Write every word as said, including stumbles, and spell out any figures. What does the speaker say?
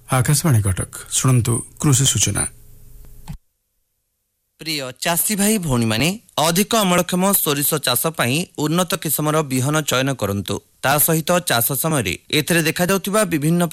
आकाशवाणी कटक शुणन्तु कृषि सूचना। प्रिय चाषी भाई भौणी माने अधिक अमलक्षम सोरिष चाष पई उन्नत किस्मर बिहन चयन करंतु। ता सहित चाष समय एथिरे देखा जाउथिबा विभिन्न